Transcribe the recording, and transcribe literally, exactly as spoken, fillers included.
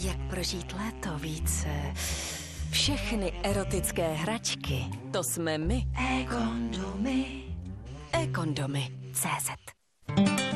Jak prožít léto více? Všechny erotické hračky, to jsme my. E-kondomy. E-kondomy. C Z